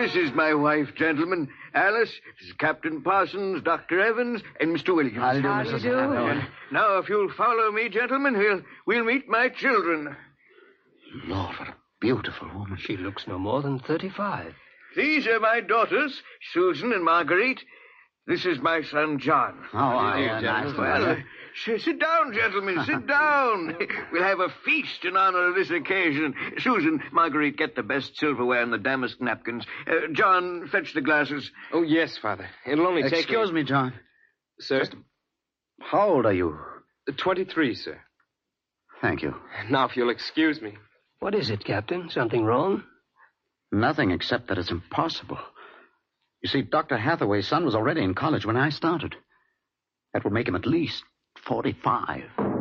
This is my wife, gentlemen. Alice, this is Captain Parsons, Dr. Evans, and Mr. Williams. How do you do, Mrs. Hathaway? Now, if you'll follow me, gentlemen, we'll meet my children. Lord, what a beautiful woman. She looks no more than 35. These are my daughters, Susan and Marguerite. This is my son, John. Nice to Well, sit down, gentlemen, sit down. We'll have a feast in honor of this occasion. Susan, Marguerite, get the best silverware and the damask napkins. John, fetch the glasses. Oh, yes, Father. It'll only take... Excuse me, John. Sir? How old are you? 23, sir. Thank you. Now, if you'll excuse me. What is it, Captain? Something wrong? Nothing except that it's impossible. You see, Dr. Hathaway's son was already in college when I started. That would make him at least 45.